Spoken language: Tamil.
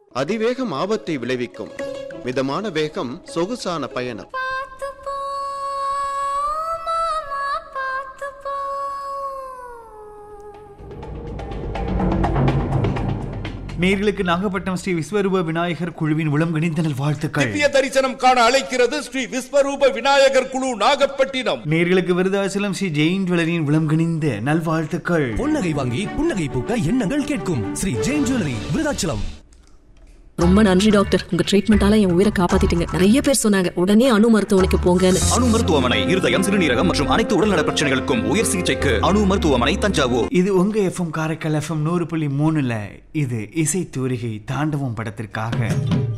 அதிவேகம் ஆபத்தை விளைவிக்கும். மிதமான வேகம் சொகுசான பயணம். நேர்களுக்கு நாகப்பட்டினம் ஸ்ரீ விஸ்வரூப விநாயகர் குழுவின் உளம் கனிந்த வாழ்த்துக்கள். திவ்ய தரிசனம் காண அழைக்கிறது ஸ்ரீ விஸ்வரூப விநாயகர் குழு நாகப்பட்டினம். நேர்களுக்கு விருதாச்சலம் ஸ்ரீ ஜெயின் ஜுவல்லரியின் உளம் கனிந்த நல்வாழ்த்துக்கள். புன்னகை வாங்கி புன்னகை பூக்க எண்ணங்கள் கேட்கும் ஸ்ரீ ஜெயின் ஜுவல்லரி விருதாச்சலம். ரொம்ப நன்றி டாக்டர், உங்க ட்ரீட்மெண்டால என் உயிரை காப்பாத்திட்டீங்க. நிறைய பேர் சொன்னாங்க உடனே அணு மருத்துவமனைக்கு போங்கன்னு. அணு மருத்துவமனை இருதயம், சிறுநீரகம் மற்றும் அனைத்து உடல்நல பிரச்சனைகளுக்கும் உயர் சிகிச்சைக்கு அணு மருத்துவமனை, தஞ்சாவூர். இது உங்க எஃப்எம் காரைக்கால் எஃப்எம் 100.3. இது இசை தூரிகை தாண்டவம் படத்திற்காக